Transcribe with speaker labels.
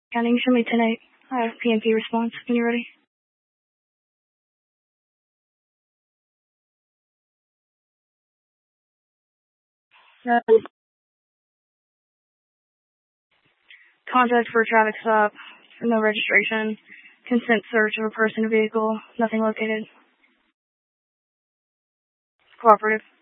Speaker 1: Counting, show me 10-8. I have PMP response when you're ready. Contact for traffic stop. No registration. Consent search of a person or vehicle. Nothing located. Cooperative.